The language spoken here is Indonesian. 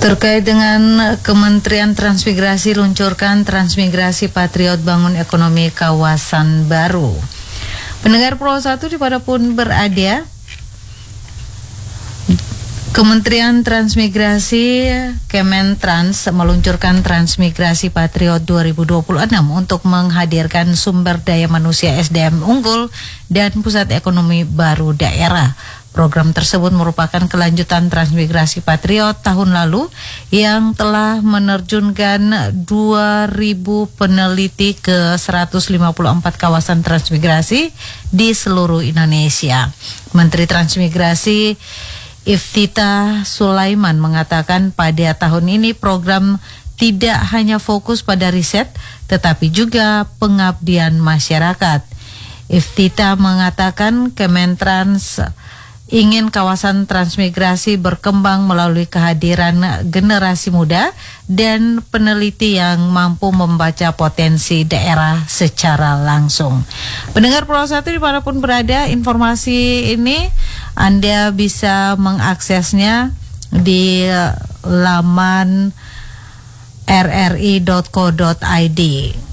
Terkait dengan Kementerian Transmigrasi luncurkan Transmigrasi Patriot Bangun Ekonomi Kawasan Baru. Pendengar Pro 1 dimanapun berada, Kementerian Transmigrasi Kementrans meluncurkan Transmigrasi Patriot 2026 untuk menghadirkan sumber daya manusia SDM unggul dan pusat ekonomi baru daerah. Program tersebut merupakan kelanjutan Transmigrasi Patriot tahun lalu yang telah menerjunkan 2.000 peneliti ke 154 kawasan transmigrasi di seluruh Indonesia. Menteri Transmigrasi Iftita Sulaiman mengatakan pada tahun ini program tidak hanya fokus pada riset tetapi juga pengabdian masyarakat. Iftita mengatakan Kementrans ingin kawasan transmigrasi berkembang melalui kehadiran generasi muda dan peneliti yang mampu membaca potensi daerah secara langsung. Pendengar Pro 1 dimanapun berada, informasi ini Anda bisa mengaksesnya di laman rri.co.id.